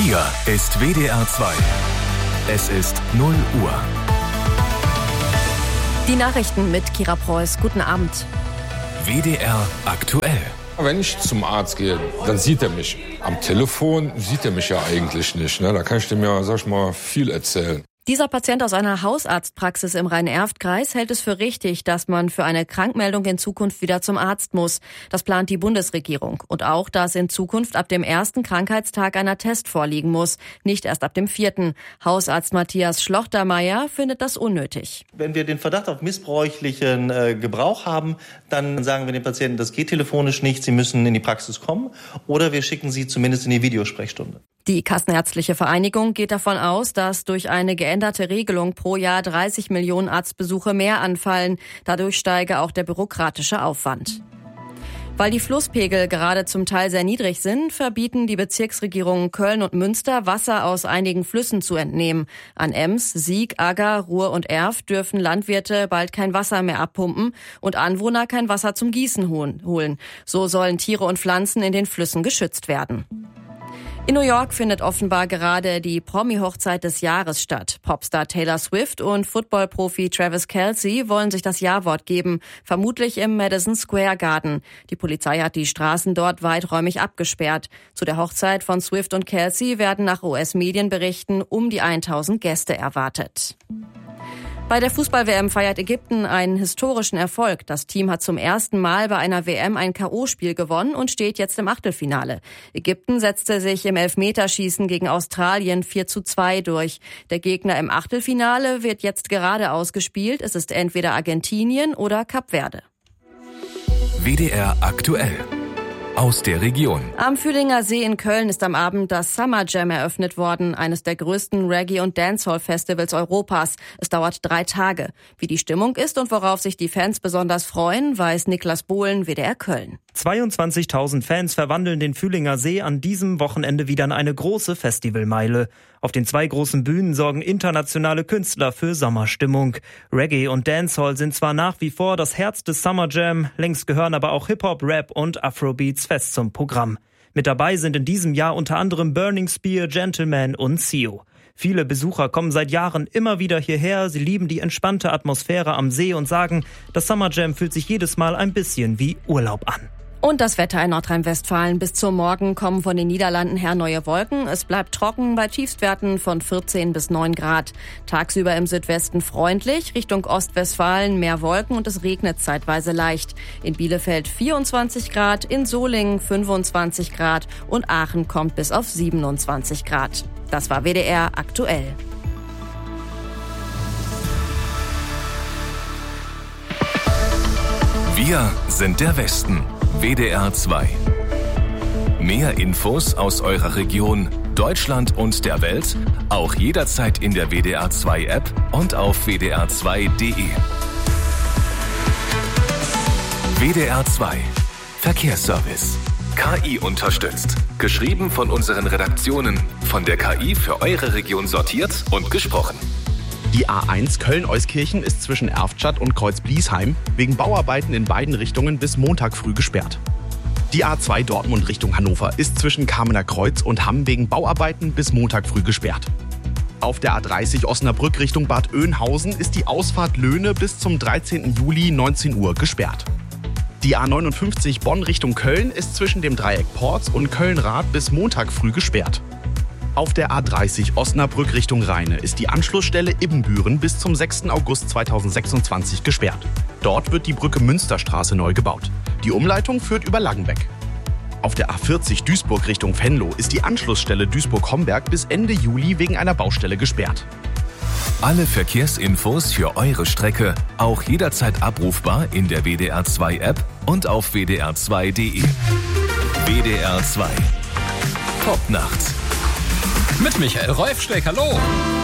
Hier ist WDR 2. Es ist 0 Uhr. Die Nachrichten mit Kira Preuß. Guten Abend. WDR aktuell. Wenn ich zum Arzt gehe, dann sieht er mich. Am Telefon sieht er mich ja eigentlich nicht. Da kann ich dem ja, viel erzählen. Dieser Patient aus einer Hausarztpraxis im Rhein-Erft-Kreis hält es für richtig, dass man für eine Krankmeldung in Zukunft wieder zum Arzt muss. Das plant die Bundesregierung. Und auch, dass in Zukunft ab dem ersten Krankheitstag ein Attest vorliegen muss, nicht erst ab dem 4. Hausarzt Matthias Schlochtermeier findet das unnötig. Wenn wir den Verdacht auf missbräuchlichen Gebrauch haben, dann sagen wir den Patienten, das geht telefonisch nicht, sie müssen in die Praxis kommen oder wir schicken sie zumindest in die Videosprechstunde. Die Kassenärztliche Vereinigung geht davon aus, dass durch eine geänderte Regelung pro Jahr 30 Millionen Arztbesuche mehr anfallen. Dadurch steige auch der bürokratische Aufwand. Weil die Flusspegel gerade zum Teil sehr niedrig sind, verbieten die Bezirksregierungen Köln und Münster, Wasser aus einigen Flüssen zu entnehmen. An Ems, Sieg, Agger, Ruhr und Erft dürfen Landwirte bald kein Wasser mehr abpumpen und Anwohner kein Wasser zum Gießen holen. So sollen Tiere und Pflanzen in den Flüssen geschützt werden. In New York findet offenbar gerade die Promi-Hochzeit des Jahres statt. Popstar Taylor Swift und Football-Profi Travis Kelce wollen sich das Ja-Wort geben, vermutlich im Madison Square Garden. Die Polizei hat die Straßen dort weiträumig abgesperrt. Zu der Hochzeit von Swift und Kelce werden nach US-Medienberichten um die 1000 Gäste erwartet. Bei der Fußball-WM feiert Ägypten einen historischen Erfolg. Das Team hat zum ersten Mal bei einer WM ein K.O.-Spiel gewonnen und steht jetzt im Achtelfinale. Ägypten setzte sich im Elfmeterschießen gegen Australien 4:2 durch. Der Gegner im Achtelfinale wird jetzt gerade ausgespielt. Es ist entweder Argentinien oder Kap Verde. WDR aktuell. Aus der Region. Am Fühlinger See in Köln ist am Abend das Summer Jam eröffnet worden, eines der größten Reggae- und Dancehall-Festivals Europas. Es dauert 3 Tage. Wie die Stimmung ist und worauf sich die Fans besonders freuen, weiß Niklas Bohlen, WDR Köln. 22.000 Fans verwandeln den Fühlinger See an diesem Wochenende wieder in eine große Festivalmeile. Auf den 2 großen Bühnen sorgen internationale Künstler für Sommerstimmung. Reggae und Dancehall sind zwar nach wie vor das Herz des Summer Jam, längst gehören aber auch Hip-Hop, Rap und Afrobeats fest zum Programm. Mit dabei sind in diesem Jahr unter anderem Burning Spear, Gentleman und Sio. Viele Besucher kommen seit Jahren immer wieder hierher. Sie lieben die entspannte Atmosphäre am See und sagen, das Summer Jam fühlt sich jedes Mal ein bisschen wie Urlaub an. Und das Wetter in Nordrhein-Westfalen. Bis zum Morgen kommen von den Niederlanden her neue Wolken. Es bleibt trocken bei Tiefstwerten von 14 bis 9 Grad. Tagsüber im Südwesten freundlich, Richtung Ostwestfalen mehr Wolken und es regnet zeitweise leicht. In Bielefeld 24 Grad, in Solingen 25 Grad und Aachen kommt bis auf 27 Grad. Das war WDR aktuell. Wir sind der Westen. WDR 2. Mehr Infos aus eurer Region, Deutschland und der Welt, auch jederzeit in der WDR 2 App und auf wdr2.de. WDR 2. Verkehrsservice. KI unterstützt. Geschrieben von unseren Redaktionen. Von der KI für eure Region sortiert und gesprochen. Die A1 Köln-Euskirchen ist zwischen Erftstadt und Kreuz-Bliesheim wegen Bauarbeiten in beiden Richtungen bis Montag früh gesperrt. Die A2 Dortmund Richtung Hannover ist zwischen Kamener Kreuz und Hamm wegen Bauarbeiten bis Montag früh gesperrt. Auf der A30 Osnabrück Richtung Bad Oeynhausen ist die Ausfahrt Löhne bis zum 13. Juli 19 Uhr gesperrt. Die A59 Bonn Richtung Köln ist zwischen dem Dreieck Porz und Köln-Rath bis Montag früh gesperrt. Auf der A30 Osnabrück Richtung Rheine ist die Anschlussstelle Ibbenbüren bis zum 6. August 2026 gesperrt. Dort wird die Brücke Münsterstraße neu gebaut. Die Umleitung führt über Langenbeck. Auf der A40 Duisburg Richtung Venlo ist die Anschlussstelle Duisburg-Homberg bis Ende Juli wegen einer Baustelle gesperrt. Alle Verkehrsinfos für eure Strecke auch jederzeit abrufbar in der WDR 2 App und auf wdr2.de. WDR 2. Top Nacht. Mit Michael Räufsteck, hallo!